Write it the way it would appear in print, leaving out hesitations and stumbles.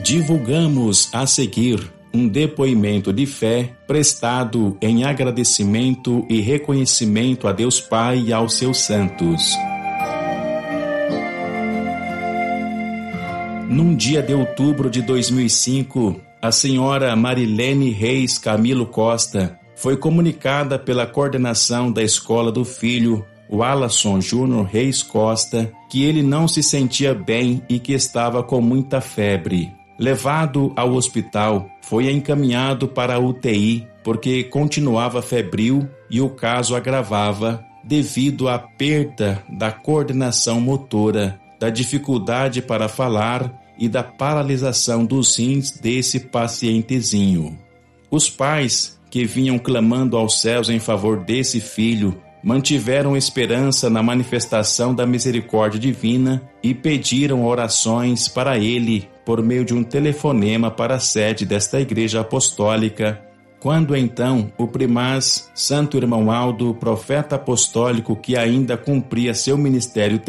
Divulgamos a seguir um depoimento de fé prestado em agradecimento e reconhecimento a Deus Pai e aos seus santos. Num dia de outubro de 2005, a senhora Marilene Reis Camilo Costa foi comunicada pela coordenação da escola do filho, o Alasson Júnior Reis Costa, que ele não se sentia bem e que estava com muita febre. Levado ao hospital, foi encaminhado para a UTI porque continuava febril e o caso agravava devido à perda da coordenação motora, da dificuldade para falar e da paralisação dos rins desse pacientezinho. Os pais, que vinham clamando aos céus em favor desse filho, mantiveram esperança na manifestação da misericórdia divina e pediram orações para ele por meio de um telefonema para a sede desta igreja apostólica, quando então o primaz Santo Irmão Aldo, profeta apostólico que ainda cumpria seu ministério